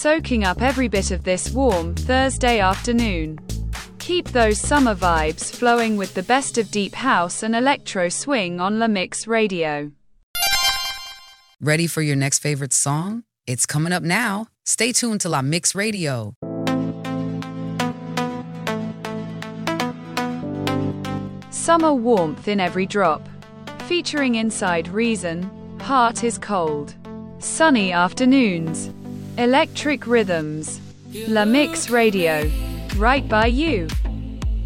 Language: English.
soaking up every bit of this warm Thursday afternoon. Keep those summer vibes flowing with the best of deep house and electro swing on La Mix Radio. Ready for your next favorite song? It's coming up now. Stay tuned to La Mix Radio. Summer warmth in every drop. Featuring Inside Reason, Heart is Cold. Sunny afternoons. Electric rhythms. La Mix Radio. Right by you.